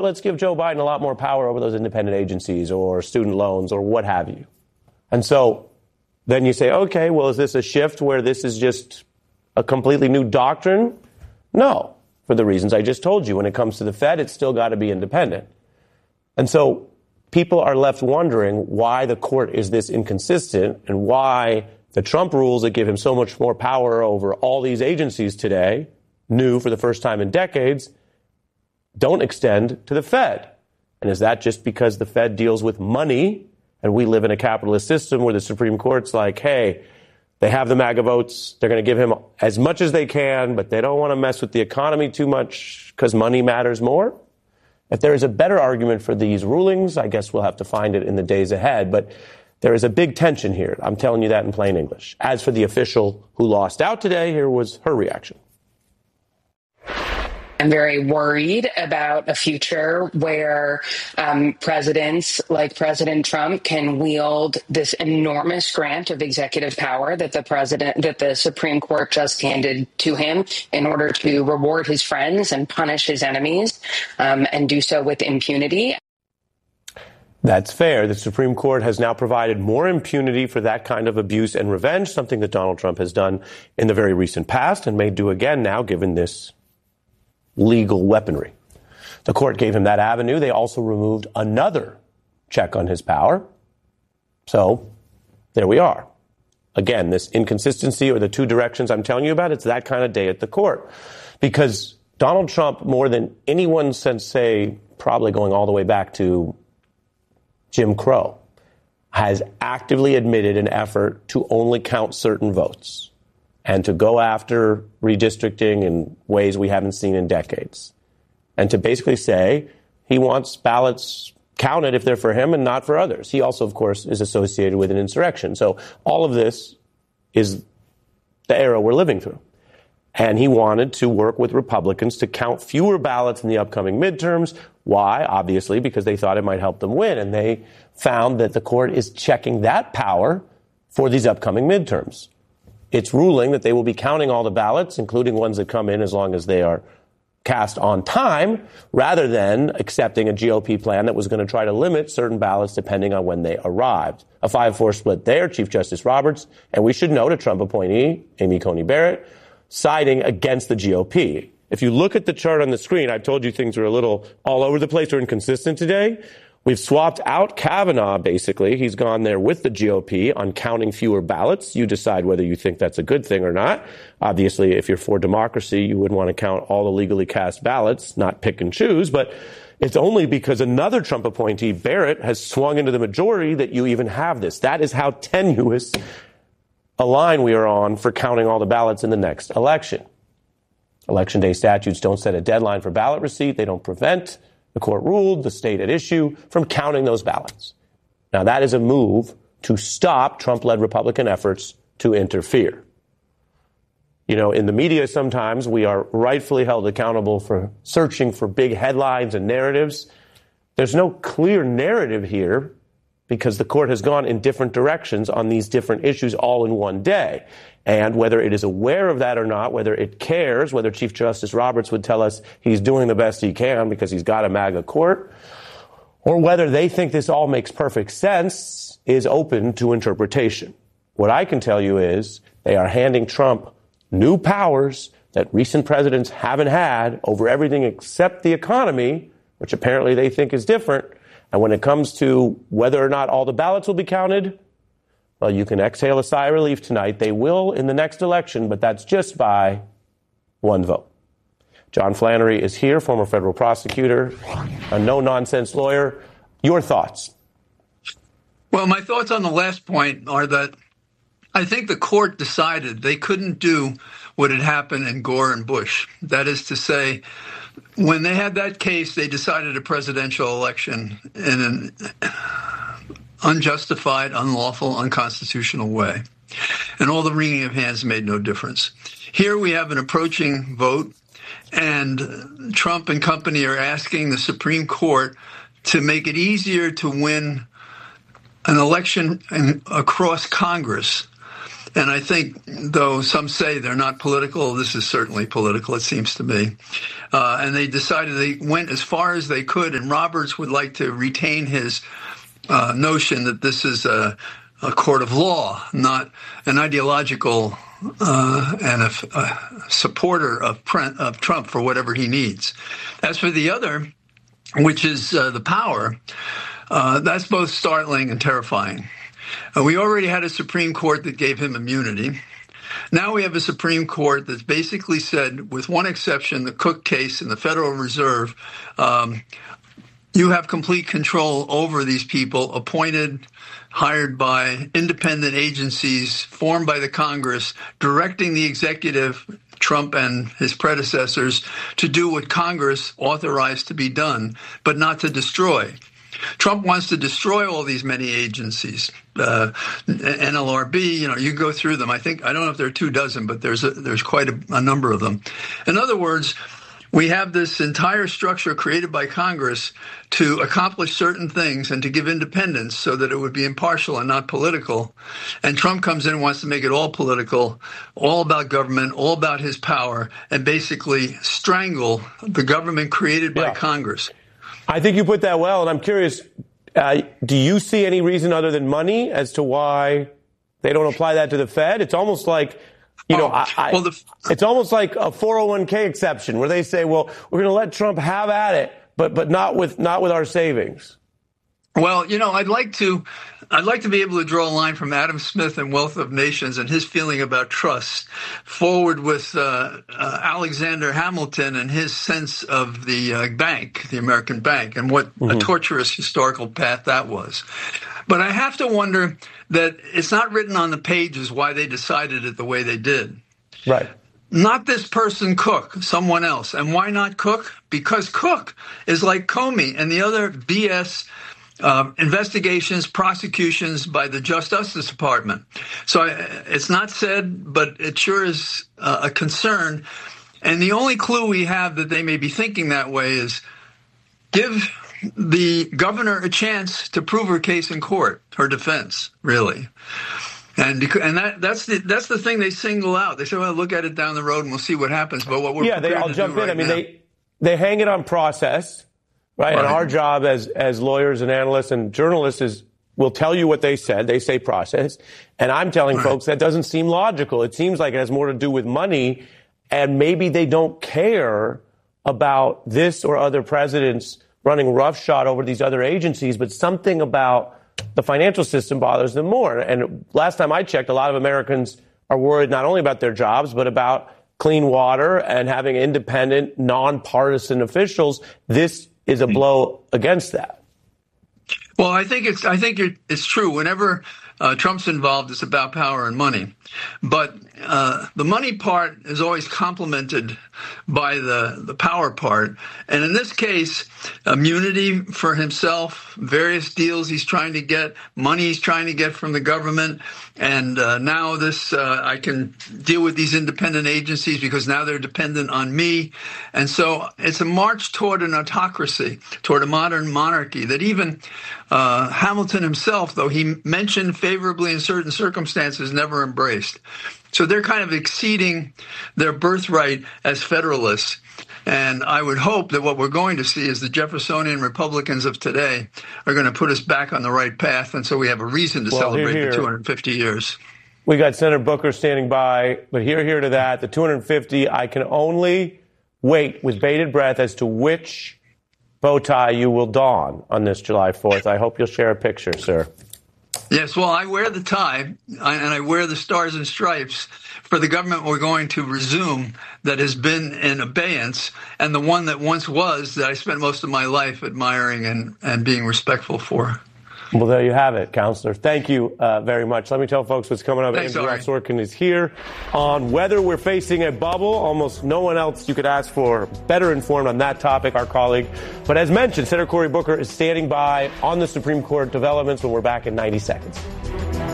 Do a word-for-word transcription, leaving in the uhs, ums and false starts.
let's give Joe Biden a lot more power over those independent agencies or student loans or what have you. And so then you say, okay, well, is this a shift where this is just a completely new doctrine? No, for the reasons I just told you. When it comes to the Fed, it's still got to be independent. And so people are left wondering why the court is this inconsistent and why the Trump rules that give him so much more power over all these agencies today, new for the first time in decades, don't extend to the Fed. And is that just because the Fed deals with money and we live in a capitalist system where the Supreme Court's like, hey, they have the MAGA votes, they're going to give him as much as they can, but they don't want to mess with the economy too much because money matters more? If there is a better argument for these rulings, I guess we'll have to find it in the days ahead. But there is a big tension here. I'm telling you that in plain English. As for the official who lost out today, here was her reaction. I'm very worried about a future where um, presidents like President Trump can wield this enormous grant of executive power that the president, that the Supreme Court just handed to him in order to reward his friends and punish his enemies, um, and do so with impunity. That's fair. The Supreme Court has now provided more impunity for that kind of abuse and revenge, something that Donald Trump has done in the very recent past and may do again now, given this legal weaponry. The court gave him that avenue. They also removed another check on his power. So there we are. Again, this inconsistency or the two directions I'm telling you about, it's that kind of day at the court. Because Donald Trump, more than anyone since, say, probably going all the way back to Jim Crow, has actively admitted an effort to only count certain votes and to go after redistricting in ways we haven't seen in decades. And to basically say he wants ballots counted if they're for him and not for others. He also, of course, is associated with an insurrection. So all of this is the era we're living through. And he wanted to work with Republicans to count fewer ballots in the upcoming midterms. Why? Obviously, because they thought it might help them win. And they found that the court is checking that power for these upcoming midterms. It's ruling that they will be counting all the ballots, including ones that come in as long as they are cast on time, rather than accepting a G O P plan that was going to try to limit certain ballots depending on when they arrived. A five four split there, Chief Justice Roberts, and we should note a Trump appointee, Amy Coney Barrett, siding against the G O P. If you look at the chart on the screen, I've told you things are a little all over the place or inconsistent today. We've swapped out Kavanaugh, basically. He's gone there with the G O P on counting fewer ballots. You decide whether you think that's a good thing or not. Obviously, if you're for democracy, you would want to count all the legally cast ballots, not pick and choose. But it's only because another Trump appointee, Barrett, has swung into the majority that you even have this. That is how tenuous a line we are on for counting all the ballots in the next election. Election day statutes don't set a deadline for ballot receipt. They don't prevent, the court ruled, the state at issue, from counting those ballots. Now, that is a move to stop Trump-led Republican efforts to interfere. You know, in the media, sometimes we are rightfully held accountable for searching for big headlines and narratives. There's no clear narrative here because the court has gone in different directions on these different issues all in one day. And whether it is aware of that or not, whether it cares, whether Chief Justice Roberts would tell us he's doing the best he can because he's got a MAGA court, or whether they think this all makes perfect sense, is open to interpretation. What I can tell you is they are handing Trump new powers that recent presidents haven't had over everything except the economy, which apparently they think is different. And when it comes to whether or not all the ballots will be counted, well, you can exhale a sigh of relief tonight. They will in the next election, but that's just by one vote. John Flannery is here, former federal prosecutor, a no-nonsense lawyer. Your thoughts? Well, my thoughts on the last point are that I think the court decided they couldn't do what had happened in Gore and Bush. That is to say, when they had that case, they decided a presidential election in an unjustified, unlawful, unconstitutional way. And all the wringing of hands made no difference. Here we have an approaching vote, and Trump and company are asking the Supreme Court to make it easier to win an election in, across Congress And I think, though some say they're not political, this is certainly political, it seems to me. Uh, and they decided they went as far as they could, and Roberts would like to retain his uh, notion that this is a, a court of law, not an ideological uh, and a, a supporter of, of Trump for whatever he needs. As for the other, which is uh, the power, uh, that's both startling and terrifying. Uh, we already had a Supreme Court that gave him immunity. Now we have a Supreme Court that's basically said, with one exception, the Cook case in the Federal Reserve, um, you have complete control over these people appointed, hired by independent agencies formed by the Congress, directing the executive, Trump and his predecessors, to do what Congress authorized to be done, but not to destroy. Trump wants to destroy all these many agencies, uh, N L R B, you know, you go through them. I think, I don't know if there are two dozen, but there's a, there's quite a, a number of them. In other words, we have this entire structure created by Congress to accomplish certain things and to give independence so that it would be impartial and not political. And Trump comes in and wants to make it all political, all about government, all about his power, and basically strangle the government created by yeah. Congress. I think you put that well, and I'm curious, uh, do you see any reason other than money as to why they don't apply that to the Fed? It's almost like, you know, oh, I, I, well, the, it's almost like a four oh one k exception where they say, well, we're going to let Trump have at it, but but not with not with our savings. Well, you know, I'd like to I'd like to be able to draw a line from Adam Smith and Wealth of Nations and his feeling about trust forward with uh, uh, Alexander Hamilton and his sense of the uh, bank, the American bank, and what mm-hmm. a torturous historical path that was. But I have to wonder that it's not written on the pages why they decided it the way they did. Right. Not this person, Cook, someone else. And why not Cook? Because Cook is like Comey and the other B S Uh, investigations, prosecutions by the Justice Department. So I, it's not said, but it sure is uh, a concern. And the only clue we have that they may be thinking that way is give the governor a chance to prove her case in court, her defense, really. And because, and that that's the that's the thing they single out. They say, well, look at it down the road and we'll see what happens. But what we're yeah, they, I'll jump in. Right I mean, now, they they hang it on process. Right. right. And our job as, as lawyers and analysts and journalists is we'll tell you what they said. They say process. And I'm telling right. folks that doesn't seem logical. It seems like it has more to do with money. And maybe they don't care about this or other presidents running roughshod over these other agencies, but something about the financial system bothers them more. And last time I checked, a lot of Americans are worried not only about their jobs, but about clean water and having independent, nonpartisan officials. This is a blow against that. Well, I think it's I think it's true. Whenever uh, Trump's involved, it's about power and money. But uh, the money part is always complemented by the, the power part. And in this case, immunity for himself, various deals he's trying to get, money he's trying to get from the government. And uh, now this, uh, I can deal with these independent agencies because now they're dependent on me. And so it's a march toward an autocracy, toward a modern monarchy that even uh, Hamilton himself, though he mentioned favorably in certain circumstances, never embraced. So they're kind of exceeding their birthright as Federalists. And I would hope that what we're going to see is the Jeffersonian Republicans of today are going to put us back on the right path. And so we have a reason to well, celebrate here, here. the two hundred fifty years. We got Senator Booker standing by, but here, here to that, the two hundred fifty, I can only wait with bated breath as to which bow tie you will don on this July fourth. I hope you'll share a picture, sir. Yes, well, I wear the tie, and I wear the stars and stripes for the government we're going to resume that has been in abeyance, and the one that once was that I spent most of my life admiring and, and being respectful for. Well, there you have it, Counselor. Thank you uh, very much. Let me tell folks what's coming up. Thanks, Andrew Sorkin is here on whether we're facing a bubble. Almost no one else you could ask for better informed on that topic, our colleague. But as mentioned, Senator Cory Booker is standing by on the Supreme Court developments when we're back in ninety seconds.